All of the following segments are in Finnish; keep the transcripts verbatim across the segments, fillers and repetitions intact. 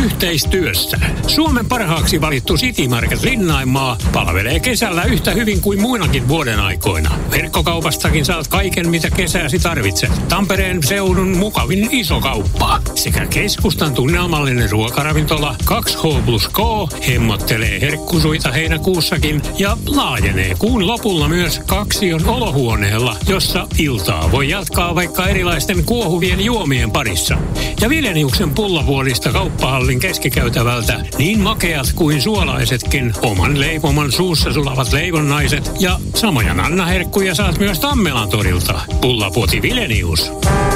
yhteistyössä. Suomen parhaaksi valittu City Market Linnaimaa palvelee kesällä yhtä hyvin kuin muinakin vuoden aikoina. Verkkokaupastakin saat kaiken, mitä kesäsi tarvitset. Tampereen seudun mukavin iso kauppa sekä keskustan tunnelmallinen ruokaravintola kaksi H plus K hemmottelee herkkusuita heinäkuussakin ja laajenee kuun lopulla myös Kaksion olohuoneella, jossa iltaa voi jatkaa vaikka erilaisten kuohuvien juomien parissa. Ja Vileniuksen pullavuolista kauppahallin keskikäytävältä niin makeat kuin suolaisetkin oman leipoman suussa sulavat leivonnaiset ja samoja nannaherkkuja saat myös Tammelan torilta. Pullapuoti Vilenius.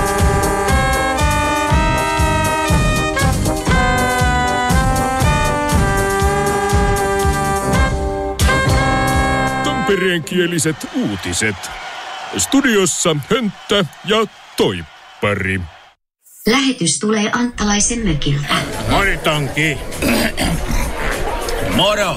Tampereenkieliset uutiset. Studiossa Hönttä ja Toippari. Lähetys tulee Anttalaisen mökiltä. Moro, Tonki. Moro.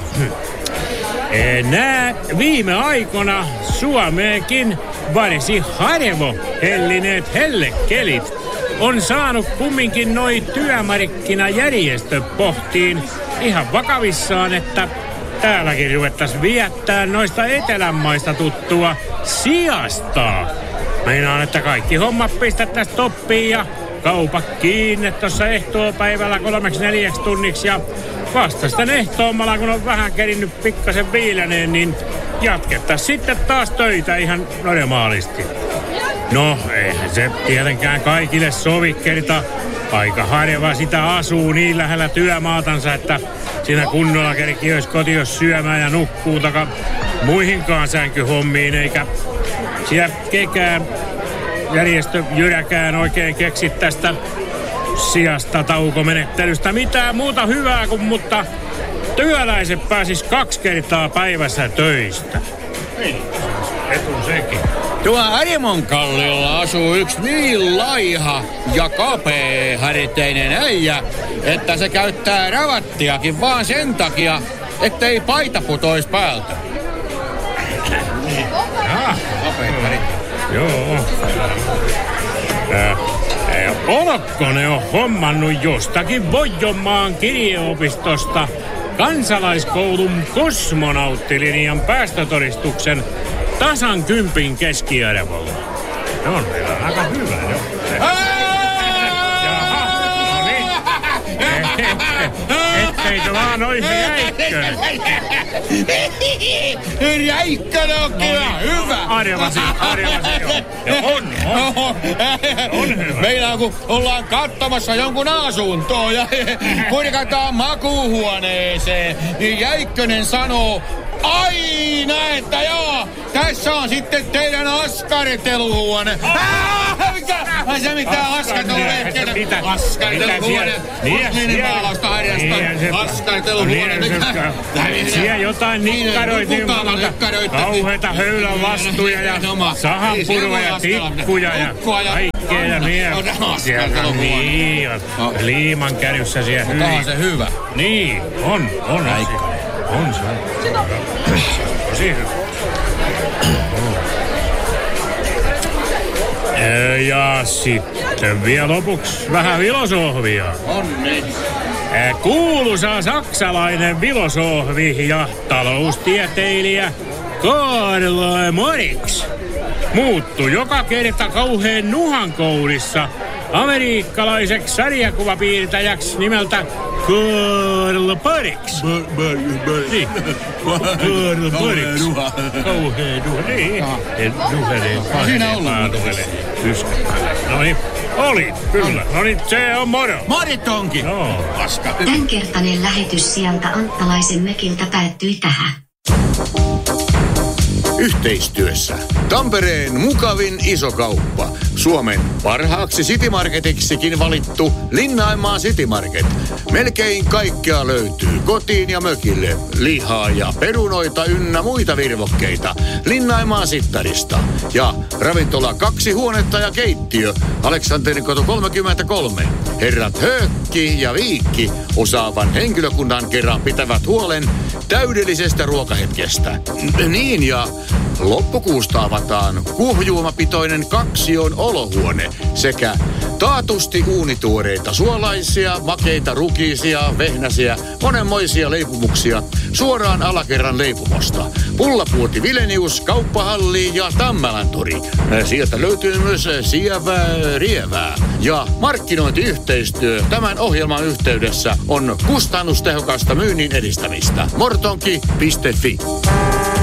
Nää viime aikoina Suomeenkin varsin harvo hellineet hellekelit on saanut kumminkin noi työmarkkinajärjestö pohtiin ihan vakavissaan, että täälläkin ruvettaisiin viettää noista etelänmaista tuttua siastaa. Meinaan, että kaikki hommat pistettäisiin toppiin ja kaupat kiinni tuossa ehtoopäivällä kolmeksi neljäksi tunniksi ja vasta sitten ehtoommalla, kun on vähän kerinnyt pikkasen viiläneen, niin jatkettaisiin sitten taas töitä ihan normaalisti. No, eihän se tietenkään kaikille sovi kerta. Aika harva sitä asuu niin lähellä työmaatansa, että siinä kunnolla kerki olisi kotios syömään ja nukkuu taka muihinkaan sänkyhommiin, eikä siellä kekään järjestö jyräkään oikein keksi tästä sijasta taukomenettelystä mitään muuta hyvää kuin, mutta työläiset pääsis kaksi kertaa päivässä töistä. Niin, etu sekin. Tuo Arimonkallialla asuu yksi niin laiha ja kapeaharteinen äijä, että se käyttää ravattiakin vaan sen takia, ettei paita putois päältä. Ah, joo. Äh, Olokko ne on hommannut jostakin Voijonmaan kirjeopistosta kansalaiskoulun kosmonauttilinjan päästötodistuksen tasan kympin keskiarvolla. Se on meillä aika hyvä, jo. Jaha, no niin. Etteikö vaan oisi Jäikkönen? Jäikkönen on kyllä hyvä. Arvasin, arvasin jo. Ja on, on. On hyvä. Meillä kun ollaan katsomassa jonkun asuntoa ja kurkataan makuuhuoneeseen, niin Jäikkönen sanoo aina, että joo, tässä on sitten teidän askarteluhuone. Mikä? Ai se mitään askarteluhuone. Askarteluhuone. Minimaalausta harjasta. Askarteluhuone. Siellä jotain nikkaroitiin. Kauheita höylän vastuja ja sahanpurua ja tikkuja ja kaikkea ja niin. Niin, liiman käryssä siellä hyvin. Onkohan se hyvä? Niin, on, on. On se. Tosi hyvä. Ja sitten vielä lopuksi vähän filosofiaa. Onni. Kuuluisa saksalainen filosofi ja taloustieteilijä Karl Marx muuttui joka kerta kauheen nuhankourissa amerikkalaiseksi sarjakuvapiirtäjäksi nimeltä Karl Marx. Niin. Karl Marx. Kauhea nuha. Niin. Nuhelee. Siinä ollut. No niin. Oli, kyllä. No niin, se on moro. Mori, Tonki. Joo. Paska. Tämänkertainen lähetys sieltä Anttalaisen mökiltä päättyi tähän. Yhteistyössä Tampereen mukavin iso kauppa. Suomen parhaaksi City Marketiksikin valittu Linnaimaa City Market. Melkein kaikkea löytyy kotiin ja mökille. Lihaa ja perunoita ynnä muita virvokkeita. Linnaimaa Sittarista. Ja ravintola kaksi huonetta ja keittiö. Aleksanterikoto kolmekymmentäkolme. Herrat Höökki ja Viikki osaavan henkilökunnan kerran pitävät huolen täydellisestä ruokahetkestä. Niin ja loppukuusta avataan kuohujuomapitoinen Kaksion olohuone sekä Taatusti uunituoreita suolaisia, makeita, rukiisia, vehnäsiä, monenmoisia leipomuksia suoraan alakerran leipomosta. Pullapuoti Vilenius, Kauppahalli ja Tammelantori. Sieltä löytyy myös sievää rievää. Ja markkinointiyhteistyö tämän ohjelman yhteydessä on kustannustehokasta myynnin edistämistä. mortonki piste fi